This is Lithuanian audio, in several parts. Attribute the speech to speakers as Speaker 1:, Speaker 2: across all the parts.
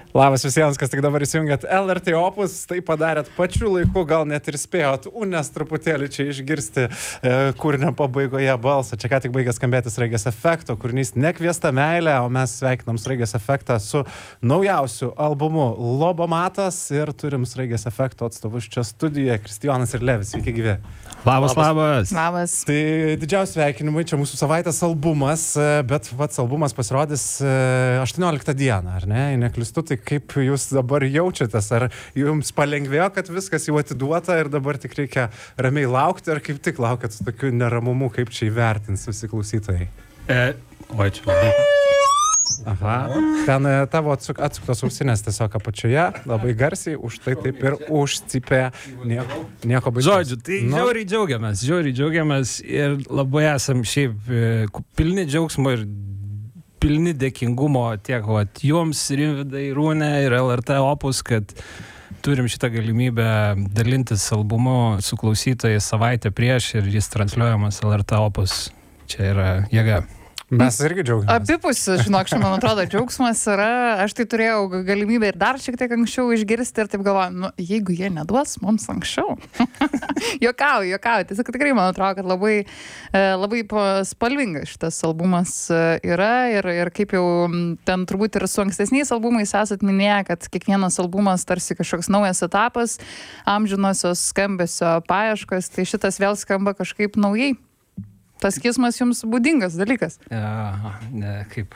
Speaker 1: Labas visiems, kas tik dabar įsijungėt LRT Opus, tai padarėt pačiu laiku, gal net ir spėjot, nes truputėlį čia išgirsti kūrinio pabaigoje balsą. Čia ką tik baigė skambėti Sraigės efekto, kūrinys Nekviesta meilė, o mes sveikinam Sraigės efektą su naujausiu albumu Lobomatas ir turim Sraigės efekto atstovus čia studijoje, Kristijonas ir Levis. Sveiki gyvi.
Speaker 2: Labas.
Speaker 1: Tai didžiausi sveikinimai, čia mūsų savaitės albumas, bet pats albumas pasirodys 18 dieną, ar ne? Neklystu, tai kaip jūs dabar jaučiatės? Ar jums palengvėjo, kad viskas jau atiduota ir dabar tik reikia ramiai laukti, ar kaip tik laukiat su tokiu neramumu, kaip čia įvertins visi klausytojai? Aha, ten tavo atsuktos ausinės tiesiog apačioje, labai garsiai, už tai taip ir užcipė nieko baigės.
Speaker 2: Žodžiu, tai žiauriai džiaugiamės ir labai esam šiaip pilni džiaugsmo ir pilni dėkingumo tiek jums, Rimvydai, Rūne ir LRT Opus, kad turim šitą galimybę dalintis albumu su klausytojais savaitę prieš ir jis transliuojamas LRT Opus. Čia yra jėga.
Speaker 1: Mes irgi džiaugiamės.
Speaker 3: Abipusis, žinok, čia man atrodo džiaugsmas yra, aš tai turėjau galimybę ir dar šiek tiek anksčiau išgirsti ir taip galvoju, jeigu jie neduos mums anksčiau. Juokauju, tiesiog tikrai man atrodo, kad labai spalvingas šitas albumas yra ir kaip jau ten turbūt ir su ankstesniais albumais esat minėję, kad kiekvienas albumas tarsi kažkoks naujas etapas, amžinosios skambesio paieškos, tai šitas vėl skamba kažkaip naujai. Tas kismas jums būdingas dalykas.
Speaker 2: Kaip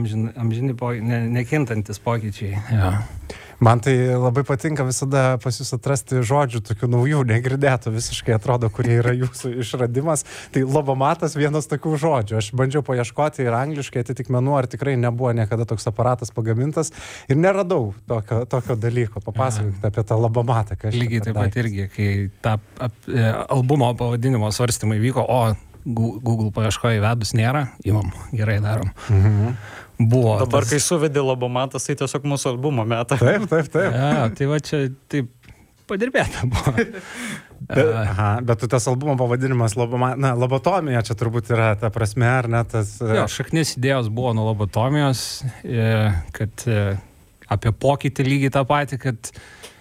Speaker 2: nekintantis pokyčiai. Ja.
Speaker 1: Man tai labai patinka visada pas jūs atrasti žodžių tokių naujų, negirdėtų visiškai atrodo, kurie yra jūsų išradimas. Tai Lobomatas vienas tokių žodžių. Aš bandžiau paieškoti ir angliškai atitikmenų, ar tikrai nebuvo niekada toks aparatas pagamintas ir neradau tokio dalyko. Papasakokite apie tą Lobomatą.
Speaker 2: Lygiai taip pat irgi, kai tą albumo pavadinimo svarstymai vyko, Google paieškoje įvedus nėra, imam, gerai darom. Buvo.
Speaker 4: Dabar, kai suvedė Lobomatas, tai tiesiog mūsų albumo metą.
Speaker 1: Taip.
Speaker 2: Ja, tai va čia taip padirbėta buvo.
Speaker 1: Bet tas albumo pavadinimas lobotomija čia turbūt yra ta prasme, ar ne tas...
Speaker 2: Jo, šaknis idėjos buvo nuo lobotomijos, kad apie pokytį lygiai tą patį, kad...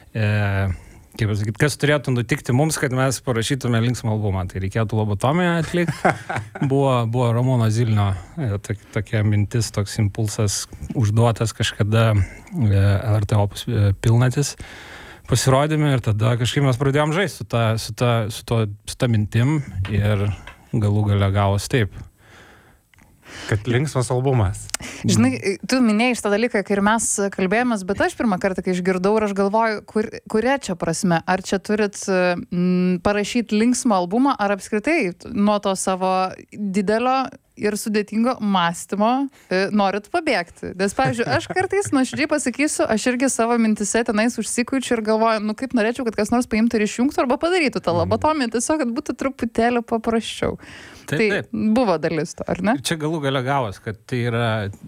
Speaker 2: Kaip pasakyti, kas turėtų nutikti mums, kad mes parašytume linksmą albumą. Tai reikėtų lobotomiją atlikti. Buvo Ramūno Zilnio tokia mintis, toks impulsas užduotas kažkada LRT Opus pilnatis pasirodėme ir tada kažkaip mes pradėjom žaisti su ta mintim ir galų gale gavos taip.
Speaker 1: Kad linksmas albumas.
Speaker 3: Žinai, tu minėjai šitą dalyką, kai ir mes kalbėjomės, bet aš pirmą kartą, kai išgirdau ir aš galvoju, kuria čia prasme, ar čia turit parašyti linksmą albumą, ar apskritai nuo to savo didelio ir sudėtingo mąstymo norit pabėgti. Nes, pavyzdžiui, aš kartais, nuoširdžiai pasakysiu, aš irgi savo mintise tenais užsikuičiu ir galvoju, kaip norėčiau, kad kas nors paimtų ir išjungtų arba padarytų tą lobotomiją, tiesiog, kad būtų truputėlį paprasčiau. Tai buvo dalis to, ar ne?
Speaker 2: Čia galų gale gavos, kad tai yra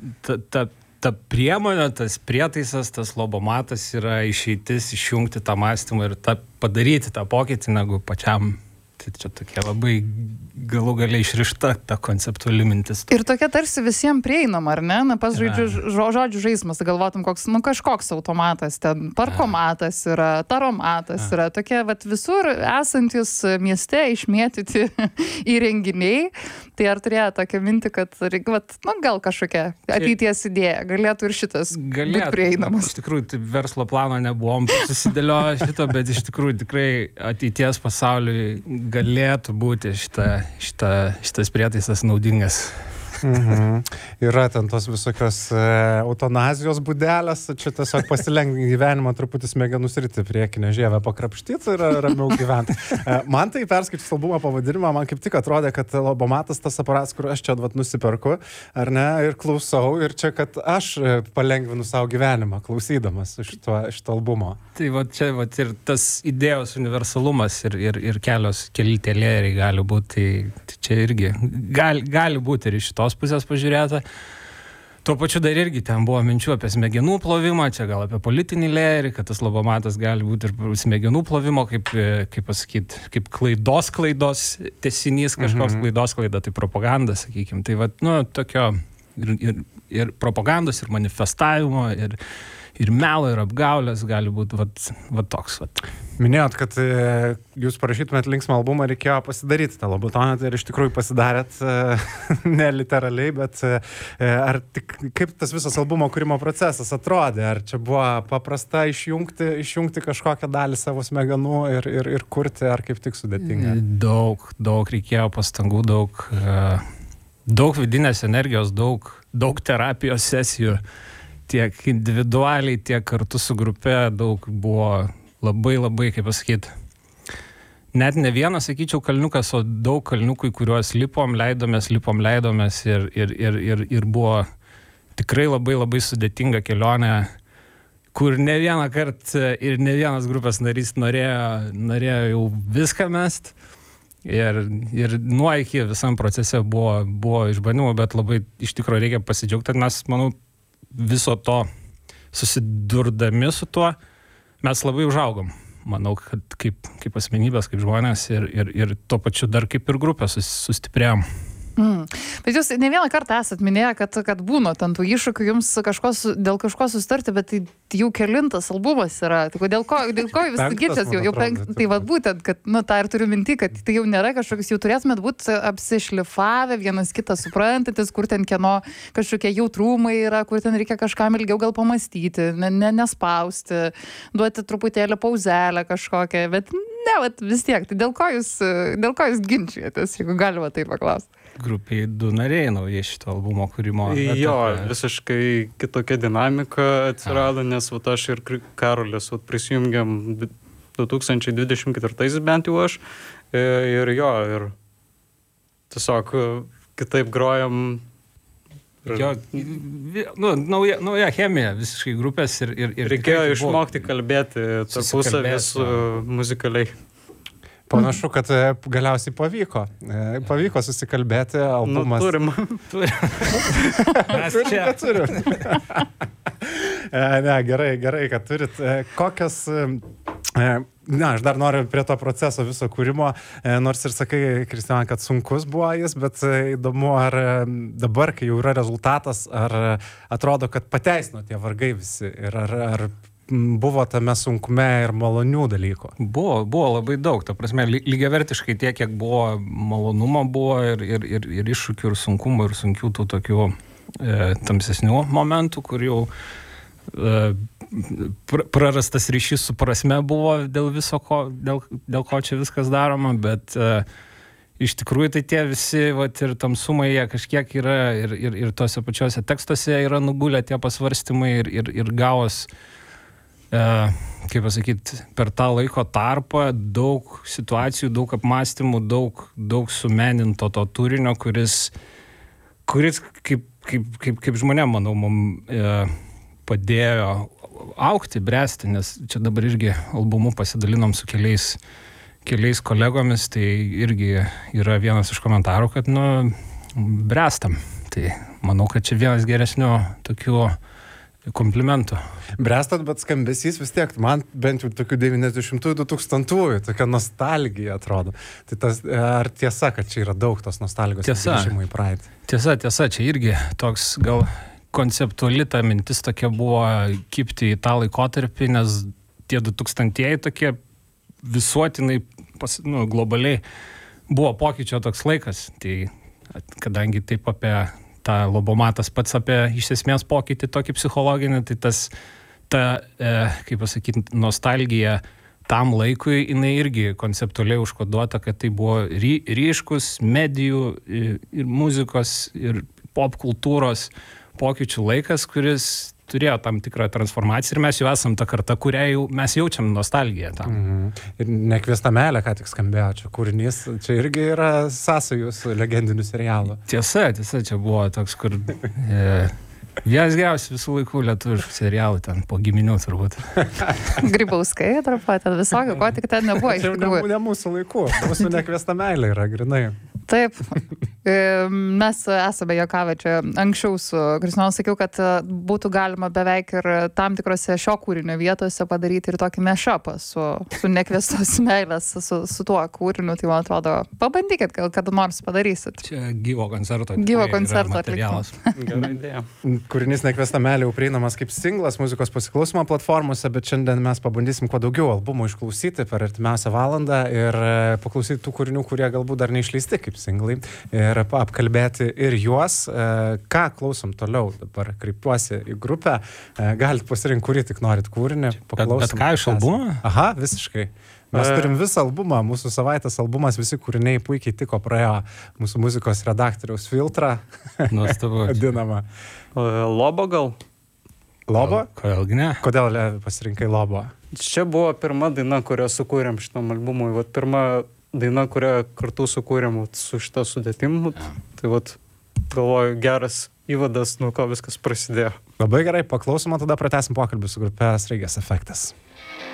Speaker 2: ta priemonė, tas prietaisas, tas Lobomatas yra išeitis išjungti tą mąstymą ir padaryti tą pokytį, negu pačiam. Tai čia tokia labai galų gale išrišta ta konceptuali mintis.
Speaker 3: Ir tokia tarsi visiems prieinama, ar ne? Pas žodžių žaismas, galvotum, kažkoks automatas, ten parkomatas yra, taromatas yra, tokie visur esantis mieste išmėtyti įrenginiai. Tai ar turėjo tokią mintį, kad gal kažkokia ateities idėja, galėtų ir šitas būti prieinamas?
Speaker 2: Iš tikrųjų, tai verslo plano nebuvom susidėlioję šito, bet iš tikrųjų tikrai ateities pasauliui galėtų būti šitas prietaisas naudingas.
Speaker 1: Yra ten tos visokios eutanazijos būdelės, čia tiesiog pasilengvinti gyvenimą truputį smegenų sritį priekinę žievę pakrapštyti ir ramiau gyventi. Man tai perskaičius albumo pavadinimą, man kaip tik atrodė, kad Lobomatas tas aparatas, kur aš čia nusiperku, ar ne, ir klausau, ir čia, kad aš palengvinu savo gyvenimą, klausydamas šito albumo.
Speaker 2: Tai čia ir tas idėjos universalumas ir keli telėriai gali būti, tai čia irgi gali būti ir iš šitos pusės pažiūrėta. Tuo pačiu dar irgi ten buvo minčių apie smegenų plovimą, čia gal apie politinį lerį, kad tas Lobomatas gali būti ir smegenų plovimo, kaip pasakyti, kaip klaidos tesinys, kažkoks klaidos klaida, tai propaganda, sakykime. Tai tokio ir propagandos, ir manifestavimo, ir melo, ir apgaulės gali būti va toks.
Speaker 1: Minėjot, kad jūs parašytumėt linksmą albumą, reikėjo pasidaryti tą lobotoną, tai ir iš tikrųjų pasidarėt ne literaliai, bet kaip tas visas albumo kūrimo procesas atrodė? Ar čia buvo paprasta išjungti kažkokią dalį savo smegenų ir kurti, ar kaip tik sudėtinga?
Speaker 2: Daug reikėjo pastangų, daug vidinės energijos, daug terapijos sesijų. Tiek individualiai, tiek kartu su grupe daug buvo labai, kaip pasakyti, net ne vienas, sakyčiau, kalniukas, o daug kalniukų, į kuriuos lipom, leidomės ir buvo tikrai labai sudėtinga kelionė, kur ne vieną kartą ir ne vienas grupės narys norėjo jau viską mest. Ir nuo iki visam procese buvo išbandymų, bet labai iš tikrųjų reikia pasidžiaugti, kad mes, manau, viso to susidurdami su tuo, mes labai užaugom. Manau, kad kaip asmenybės, kaip žmonės ir tuo pačiu dar kaip ir grupė sustiprėjom.
Speaker 3: Bet jūs ne vieną kartą esat minėję, kad būna ten tų iššūkių jums dėl kažko sustarti, bet tai jau kelintas albumas yra. Tai dėl ko jūs ginčas jau penktas? Tai būtent, kad, tą ir turiu minti, kad tai jau nėra kažkokius, jau turėtumėt būti apsišlifavę, vienas kitą suprantantis, kur ten kieno kažkokie jautrumai yra, kur ten reikia kažkam ilgiau gal pamastyti, nespausti, duoti truputėlį pauzelę kažkokią, bet vis tiek. Tai dėl ko jūs ginčijatės, jeigu galima taip paklausti?
Speaker 2: Grupiai 2 nariai naujai šito albumo kūrimo.
Speaker 4: Jo, visiškai kitokia dinamika atsirado, nes aš ir Karolis prisijungiam 2024 bent jau aš. Ir tiesiog kitaip grojam.
Speaker 2: Jo, nauja chemija visiškai grupės ir
Speaker 4: reikėjo išmokti kalbėti tarpusavį muzikaliai.
Speaker 1: Panašu, kad galiausiai pavyko susikalbėti, albumas.
Speaker 4: Turim.
Speaker 2: Mes čia.
Speaker 1: Turim. Ne, gerai, kad turit. Kokias... aš dar noriu prie to proceso viso kūrimo, nors ir sakai, Kristijan, kad sunkus buvo jis, bet įdomu, ar dabar, kai jau yra rezultatas, ar atrodo, kad pateisino tie vargai visi ir ar buvo tame sunkume ir malonių dalykų?
Speaker 2: Buvo labai daug, ta prasme, lygiavertiškai tiek, kiek buvo malonumo, buvo ir iššūkių, ir sunkumų, ir sunkių tų tokių tamsesnių momentų, kur jau prarastas ryšys su prasme buvo dėl viso ko, dėl ko čia viskas daroma, bet iš tikrųjų tai tie visi ir tamsumai jie kažkiek yra ir tose pačiose tekstuose yra nugulę tie pasvarstymai ir gavos, kaip pasakyti, per tą laiko tarpą daug situacijų, daug apmąstymų, daug sumeninto to turinio, kuris kaip žmonėm, manau, mums padėjo augti, bręsti, nes čia dabar irgi albumu pasidalinom su keliais kolegomis, tai irgi yra vienas iš komentarų, kad, bręstam. Tai manau, kad čia vienas geresnių tokių komplimentų.
Speaker 1: Bręstat, bet skambesys vis tiek, man bent jau tokių 90-ųjų, 2000-ųjų, tokia nostalgija atrodo. Tai ar tiesa, kad čia yra daug tos nostalgijos grįžimų į praeitį?
Speaker 2: Tiesa, čia irgi toks gal konceptuali ta mintis tokia buvo kibti į tą laikotarpį, nes tie 2000-ieji tokie visuotinai, globaliai buvo pokyčio toks laikas. Tai kadangi taip apie tą Lobomatas pats apie iš esmės pokytį tokį psichologinį, tai kaip pasakyti, nostalgija tam laikui, jinai irgi konceptualiai užkoduota, kad tai buvo ryškus medijų ir muzikos ir pop kultūros pokyčių laikas, kuris turėjo tam tikrą transformaciją ir mes jau esam ta karta, kurią jau mes jaučiam nostalgiją tam.
Speaker 1: Ir Nekviesta meilė, ką tik skambėjo, čia kūrinys, čia irgi yra sąsajų su legendiniu serialu.
Speaker 2: Tiesa, čia buvo toks, kur vienas geriausių visų laikų lietuviškų serialų, ten po giminių turbūt.
Speaker 3: Grybauskai, ten visokio, ko tik ten nebuvo.
Speaker 1: Čia ne mūsų laikų, mūsų Nekviesta meilė yra, grinai.
Speaker 3: Taip. Mes esame juokavę čia anksčiau su Kristijonu, sakiau, kad būtų galima beveik ir tam tikrose šio kūrinio vietose padaryti ir tokį mešapą su nekviestos meilės, su tuo kūriniu, tai man atrodo, pabandykit, kada nors padarysit.
Speaker 2: Čia gyvo koncerto.
Speaker 3: Gyvo koncerto
Speaker 2: materialas.
Speaker 4: Gera idėja.
Speaker 1: Kūrinys Nekviesta meilė jau prieinamas kaip singlas muzikos pasiklausimo platformose, bet šiandien mes pabandysim kuo daugiau albumų išklausyti per artimiausią valandą ir paklausyti tų kūrinių, kurie galbūt dar neišleisti kaip singlai. Ir apkalbėti ir juos. Ką klausom toliau? Dabar kreipiuosi į grupę. Galite pasirinkti, kurį tik norit kūrinį.
Speaker 2: Bet ką iš albumo?
Speaker 1: Aha, visiškai. Mes turim visą albumą, mūsų savaitės albumas, visi kūriniai puikiai tiko, praėjo mūsų muzikos redaktoriaus filtrą.
Speaker 2: Nuostabu.
Speaker 1: Vadinama.
Speaker 4: Lobo gal?
Speaker 1: Lobo?
Speaker 2: Kodėlgi ne?
Speaker 1: Kodėl pasirinkai Lobo?
Speaker 4: Čia buvo pirma daina, kurią sukūrėm šitam albumui. Vat pirma daina, kurią kartu sukūrėm su šitą sudėtim. Tai vat, galvoju, geras įvadas, nuo ko viskas prasidėjo.
Speaker 1: Labai gerai, paklausom, tada pratęsim pokalbį su grupė Sraigės efektas.